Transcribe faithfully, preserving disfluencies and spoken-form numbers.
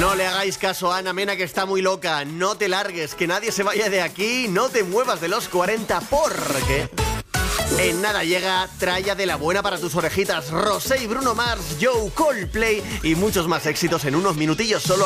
No le hagáis caso a Ana Mena, que está muy loca. No te largues, que nadie se vaya de aquí. No te muevas de los cuarenta, porque en nada llega Tralla de la buena para tus orejitas. Rosé y Bruno Mars, Joe, Coldplay y muchos más éxitos en unos minutillos solo.